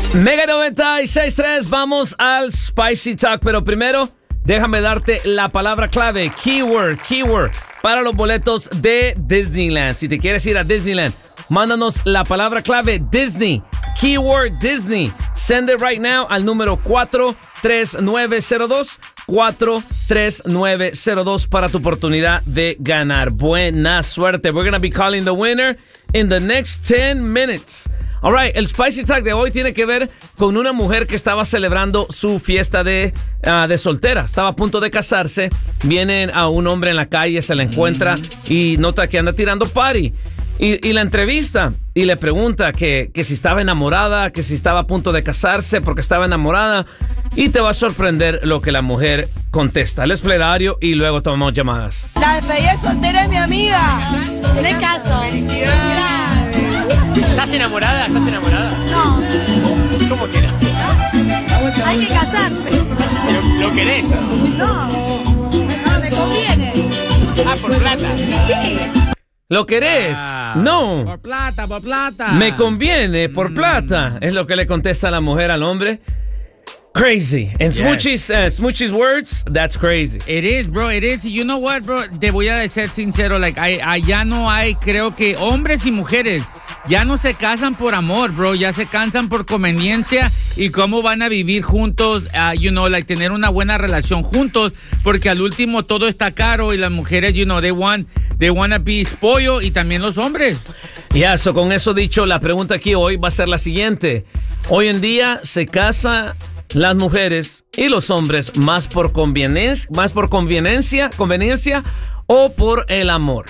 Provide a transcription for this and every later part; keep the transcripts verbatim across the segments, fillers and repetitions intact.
Mega noventa y seis punto tres, vamos al Spicy Talk, pero primero déjame darte la palabra clave, keyword, keyword, para los boletos de Disneyland. Si te quieres ir a Disneyland, mándanos la palabra clave Disney, keyword Disney. Send it right now al número cuatro tres nueve cero dos, cuatro tres nueve cero dos para tu oportunidad de ganar. Buena suerte. We're going to be calling the winner in the next ten minutes. All right, el Spicy Talk de hoy tiene que ver con una mujer que estaba celebrando su fiesta de, uh, de soltera. Estaba a punto de casarse. Vienen a un hombre en la calle, se la encuentra y nota que anda tirando party. Y, y la entrevista y le pregunta que, que si estaba enamorada, que si estaba a punto de casarse porque estaba enamorada. Y te va a sorprender lo que la mujer contesta. El plenario y luego tomamos llamadas. La despedida soltera es mi amiga. De caso. ¿Estás enamorada? ¿Estás enamorada? No. ¿Cómo que no? Hay que casarse. ¿Lo, lo querés? No. No me conviene. Ah, por plata. Sí. ¿Lo querés? Ah, No. Por plata, por plata. Me conviene por plata. Es lo que le contesta la mujer al hombre. Crazy. In Yes. Smoochie's, uh, Smoochie's words, that's crazy. It is, bro, it is. You know what, bro? Te voy a ser sincero, like, I, allá no hay, creo que hombres y mujeres ya no se casan por amor, bro. Ya se casan por conveniencia y cómo van a vivir juntos, uh, you know, like, tener una buena relación juntos, porque al último todo está caro y las mujeres, you know, they want, they want to be spoiled, y también los hombres. Y yeah, so con eso dicho, la pregunta aquí hoy va a ser la siguiente. Hoy en día se casa las mujeres y los hombres más por conveniencia, más por conveniencia, conveniencia o por el amor.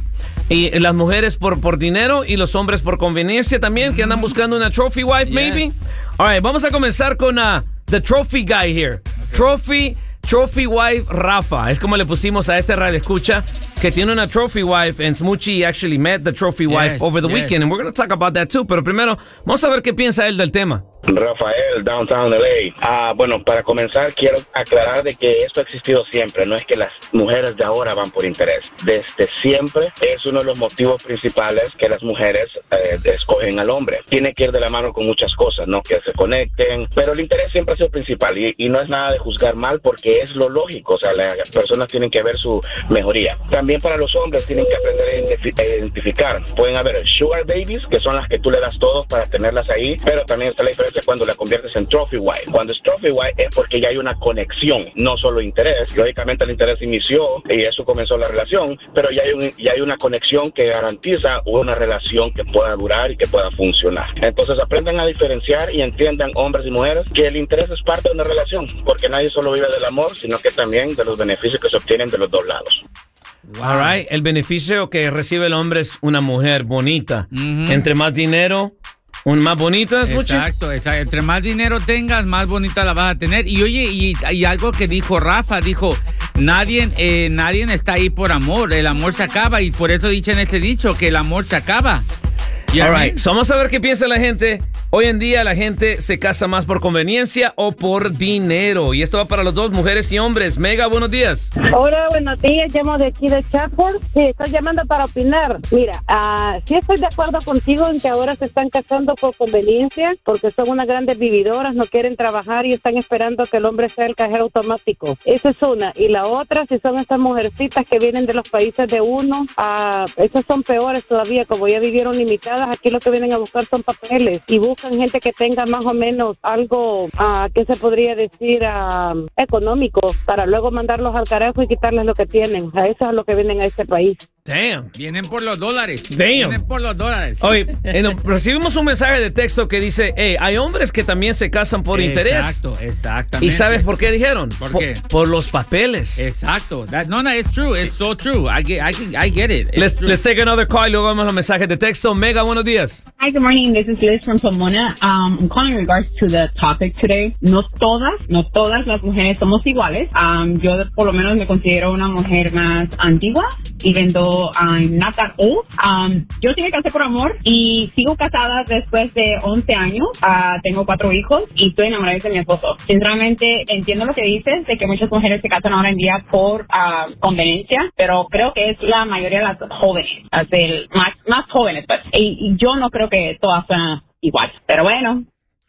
Y las mujeres por, por dinero y los hombres por conveniencia también, que andan buscando una trophy wife, Yes. maybe. All right, vamos a comenzar con uh, the trophy guy here. Okay. Trophy, trophy wife Rafa. Es como le pusimos a este radio escucha que tiene una trophy wife, and Smoochie actually met the trophy wife Yes, over the yes. weekend, and we're going to talk about that too. Pero primero, vamos a ver qué piensa él del tema. Rafael, Downtown L A. Ah, bueno, para comenzar quiero aclarar de que esto ha existido siempre. No es que las mujeres de ahora van por interés. Desde siempre es uno de los motivos principales que las mujeres eh, escogen al hombre. Tiene que ir de la mano con muchas cosas, ¿no? Que se conecten, pero el interés siempre ha sido principal y, y no es nada de juzgar mal porque es lo lógico. O sea, las personas tienen que ver su mejoría. También para los hombres tienen que aprender a identificar. Pueden haber sugar babies, que son las que tú le das todo para tenerlas ahí, pero también está la diferencia cuando la conviertes en trophy wife. Cuando es trophy wife es porque ya hay una conexión, no solo interés. Lógicamente el interés inició y eso comenzó la relación, pero ya hay, un, ya hay una conexión que garantiza una relación que pueda durar y que pueda funcionar. Entonces aprendan a diferenciar y entiendan, hombres y mujeres, que el interés es parte de una relación, porque nadie solo vive del amor, sino que también de los beneficios que se obtienen de los dos lados. Wow. All right. El beneficio que recibe el hombre es una mujer bonita. Mm-hmm. Entre más dinero, un más bonita es mucho. Exacto, exacto. Entre más dinero tengas, más bonita la vas a tener. Y oye, y, y algo que dijo Rafa, dijo, nadie, eh, nadie está ahí por amor. El amor se acaba y por eso dicen ese dicho, que el amor se acaba. All right. So vamos a ver qué piensa la gente. Hoy en día la gente se casa más por conveniencia o por dinero. Y esto va para los dos, mujeres y hombres. Mega, buenos días. Hola, buenos días. Llamo de aquí de Chapel. Sí, estoy llamando para opinar. Mira, uh, sí estoy de acuerdo contigo en que ahora se están casando por conveniencia, porque son unas grandes vividoras, no quieren trabajar y están esperando que el hombre sea el cajero automático. Esa es una. Y la otra, si son estas mujercitas que vienen de los países de uno, uh, esas son peores todavía, como ya vivieron limitadas. Aquí lo que vienen a buscar son papeles y buscan gente que tenga más o menos algo, uh, que se podría decir, uh, económico, para luego mandarlos al carajo y quitarles lo que tienen. A eso es a lo que vienen a este país. Damn. Vienen por los dólares. Damn. Vienen por los dólares. Oye, eh, no, recibimos un mensaje de texto que dice, hey, hay hombres que también se casan por interés. Exacto, exactamente. ¿Y sabes por qué dijeron? ¿Por por, qué? Por los papeles. Exacto. That, no, no, it's true. It's so true. I get, I, can, I get it. It's Let's, true. let's take another call y luego vemos los mensajes de texto. Mega, buenos días. Hi, good morning. This is Liz from Pomona. Um, I'm calling in regards to the topic today. No todas, no todas las mujeres somos iguales. Um, yo por lo menos me considero una mujer más antigua, even though I'm not that old. Um, yo sí me casé por amor y sigo casada después de once años. Uh, tengo cuatro hijos y estoy enamorada de mi esposo. Sinceramente, entiendo lo que dices, de que muchas mujeres se casan ahora en día por uh, conveniencia, pero creo que es la mayoría de las jóvenes, las más, más jóvenes, pues. Y, y yo no creo que todas sean igual, pero bueno.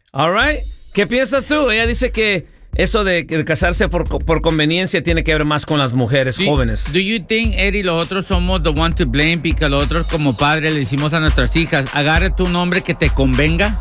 All right. ¿Qué piensas tú? Ella dice que eso de, de casarse por, por conveniencia tiene que ver más con las mujeres do, jóvenes. Do you think, Eddie, los otros somos the one to blame porque los otros como padres le decimos a nuestras hijas, agarre tu nombre que te convenga?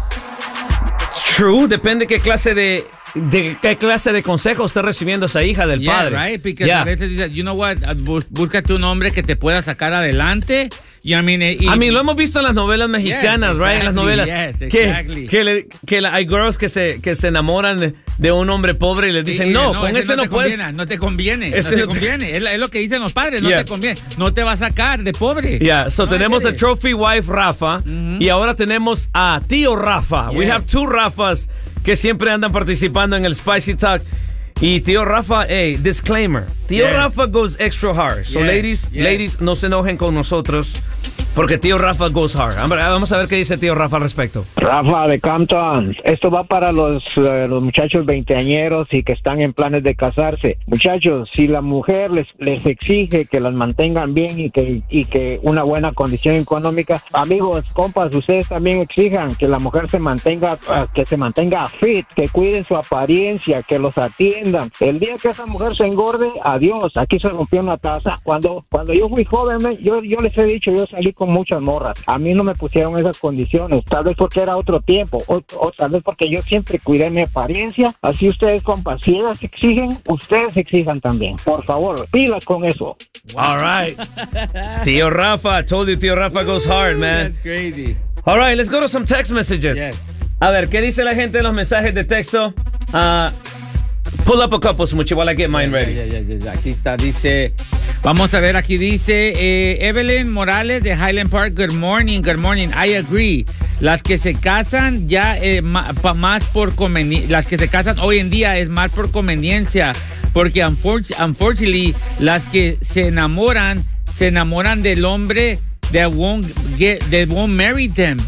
True, depende qué clase de, de qué clase de consejo esté recibiendo esa hija del yeah, padre. Right? Porque yeah. a veces dice, you know what, bus, búscate un hombre que te pueda sacar adelante. Y I mean, y, I mean, lo hemos visto en las novelas mexicanas, yes, right? En las novelas. Yes, que exactly. que, le, que la, hay girls que se, que se enamoran de, de un hombre pobre y les dicen, y, y, no, no, con ese, ese no, no te puedes. Conviene, no te conviene, Ese no te no te... conviene. Es, es lo que dicen los padres, no yeah. te conviene. No te va a sacar de pobre. Yeah, so no, tenemos a Trophy Wife Rafa mm-hmm. y ahora tenemos a Tío Rafa. Yeah. We have two Rafas que siempre andan participando en el Spicy Talk. Y Tío Rafa, hey, disclaimer. Tío yes. Rafa goes extra hard. So yes. ladies, yes. ladies, no se enojen con nosotros. Porque Tío Rafa goes hard. Vamos a ver qué dice Tío Rafa al respecto. Rafa de Compton, esto va para los, uh, los muchachos veinteañeros y que están en planes de casarse. Muchachos, si la mujer les, les exige que las mantengan bien y que, y que una buena condición económica, amigos, compas, ustedes también exijan que la mujer se mantenga, uh, que se mantenga fit, que cuiden su apariencia, que los atiendan. El día que esa mujer se engorde, adiós, aquí se rompió una taza. Cuando, cuando yo fui joven, man, yo, yo les he dicho, yo salí con muchas morras. A mí no me pusieron esas condiciones, tal vez porque era otro tiempo, o, o tal vez porque yo siempre cuidé mi apariencia. Así ustedes, compas, si ellas exigen, ustedes exijan también. Por favor, pilas con eso. All right. Tío Rafa, I told you Tío Rafa goes hard, man. That's crazy. All right, let's go to some text messages. Yes. A ver, ¿qué dice la gente en los mensajes de texto? Uh, pull up a couple, Smuchi, while I get mine ready. Yeah, yeah, yeah, yeah. Aquí está, dice... Vamos a ver, aquí dice eh, Evelyn Morales de Highland Park. Good morning, good morning. I agree. Las que se casan ya eh, ma, pa, más por conveniencia. Las que se casan hoy en día es más por conveniencia. Porque unfor- unfortunately, las que se enamoran, se enamoran del hombre that won't get, that won't marry them.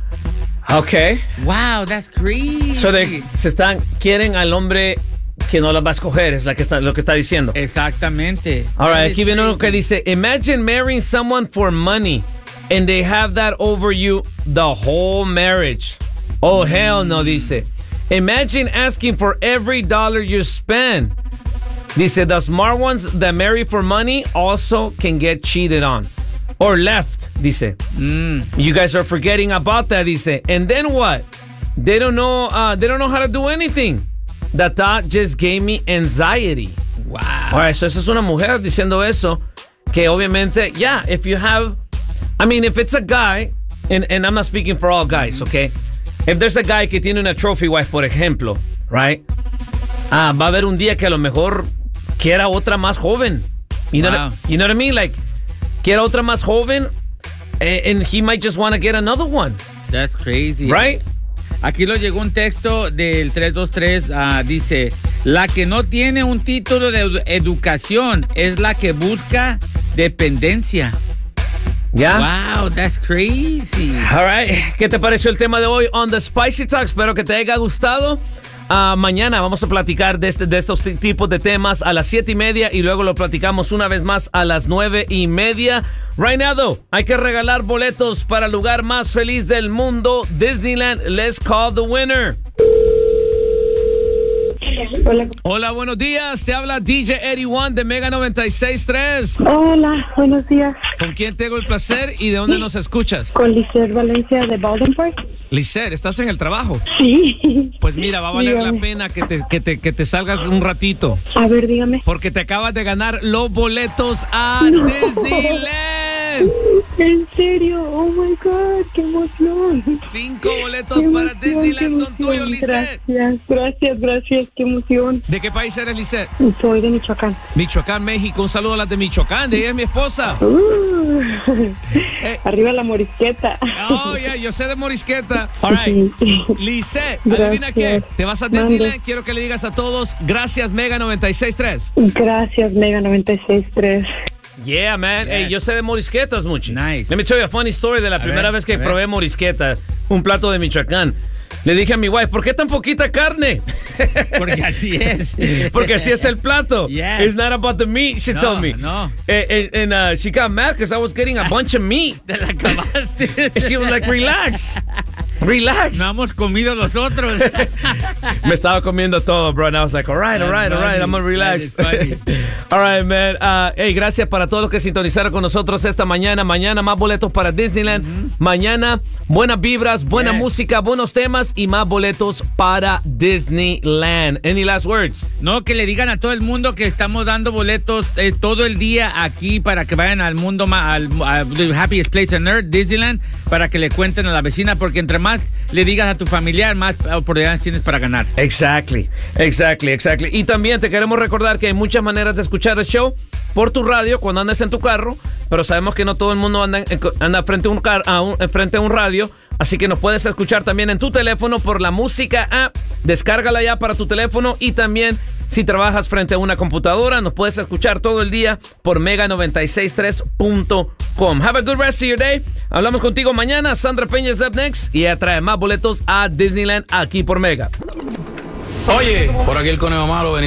Okay. Wow, that's crazy. So they, se están, quieren al hombre que no las va a escoger, es la que está, lo que está diciendo. Exactamente. All right, aquí viene uno que dice, imagine marrying someone for money and they have that over you the whole marriage. Oh, mm. hell no, dice. Imagine asking for every dollar you spend. Dice, the smart ones that marry for money also can get cheated on. Or left, dice. Mm. You guys are forgetting about that, dice. And then what? They don't know, uh, they don't know how to do anything. That thought just gave me anxiety. Wow. All right, so esa es una mujer diciendo eso. Que obviamente, yeah, if you have, I mean, if it's a guy, and, and I'm not speaking for all guys, okay? If there's a guy que tiene una trophy wife, por ejemplo, right? Ah, va a haber un día que a lo mejor quiera otra más joven. You know, wow. what, you know what I mean? Like, quiera otra más joven, and, and he might just want to get another one. That's crazy. Right? Aquí lo llegó un texto del tres dos tres, uh, dice, la que no tiene un título de edu- educación es la que busca dependencia. Yeah. Wow, that's crazy. All right. ¿Qué te pareció el tema de hoy on the Spicy Talk? Espero que te haya gustado. Uh, mañana vamos a platicar de, este, de estos t- tipos de temas a las siete y media y luego lo platicamos una vez más a las nueve y media. Right now, though, hay que regalar boletos para el lugar más feliz del mundo, Disneyland. Let's call the winner. Hola. Hola, buenos días. Te habla D J Eddie One de Mega noventa y seis punto tres. Hola, buenos días. ¿Con quién tengo el placer y de dónde nos escuchas? Con Lisette Valencia de Baldwin Park. Lisette, ¿estás en el trabajo? Sí. Pues mira, va a valer Dígame. la pena que te, que, te, que te salgas un ratito. A ver, dígame. Porque te acabas de ganar los boletos a No. Disneyland. ¿En serio? Oh my God, qué emoción. Cinco boletos Qué para emoción, Disneyland qué son tuyos, emoción. Lisette. Gracias, gracias, gracias, qué emoción. ¿De qué país eres, Lisette? Soy de Michoacán. Michoacán, México. Un saludo a las de Michoacán. De ella es mi esposa. Uh, Eh. Arriba la morisqueta. Oh, yeah, yo sé de Morisqueta. All right. Lisette, adivina Gracias. qué. Te vas a Mande. Disneyland. Quiero que le digas a todos, gracias, Mega noventa y seis punto tres. Gracias, Mega noventa y seis punto tres. Yeah, man. Yes. Hey, yo sé de morisquetas, Muchi. Nice. Let me tell you a funny story de la A primera ver, vez que a ver. probé morisqueta, un plato de Michoacán. Le dije a mi wife, ¿por qué tan poquita carne? Porque así es. Porque así es el plato. Yes. It's not about the meat, she No, told me. no. And, and, and, uh, she got mad because I was getting a bunch of meat. Te la acabaste. And she was like, relax. Relax. No hemos comido los otros. Me estaba comiendo todo, bro. And I was like, all right, all right, all right. I'm gonna relax. All right, man. Uh, hey, gracias para todos los que sintonizaron con nosotros esta mañana. Mañana más boletos para Disneyland. Mm-hmm. Mañana buenas vibras, buena yes. música, buenos temas y más boletos para Disneyland. Any last words? No, que le digan a todo el mundo que estamos dando boletos eh, todo el día aquí para que vayan al mundo, al, al the happiest place on earth, Disneyland, para que le cuenten a la vecina, porque entre más le digas a tu familiar, más oportunidades tienes para ganar. Exactly, exactly, exactly. Y también te queremos recordar que hay muchas maneras de escuchar el show por tu radio cuando andes en tu carro, pero sabemos que no todo el mundo anda, anda frente a un, car, a un, frente a un radio, así que nos puedes escuchar también en tu teléfono por la Música App. Descárgala ya para tu teléfono y también si trabajas frente a una computadora, nos puedes escuchar todo el día por mega noventa y seis tres punto com. Have a good rest of your day. Hablamos contigo mañana. Sandra Peña is up next y ella trae más boletos a Disneyland aquí por Mega. Oye, por aquí el conejo malo.